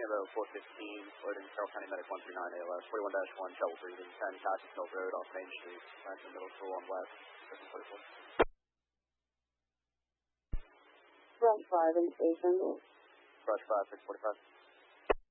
Kilo 415, loading Carroll County Medic 139 ALS, 41-1, double breathing, 10 Passage Mill Road off Main Street, Ransom Middle School on West, 44. Brush 5 in station. Brush 5, 645.